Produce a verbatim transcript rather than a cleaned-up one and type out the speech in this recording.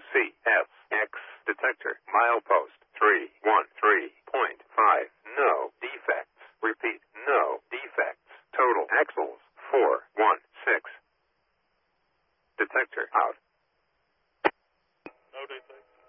C S X detector milepost three one three point five. No defects. Repeat, no defects. Total axles four one six. Detector out. No defects.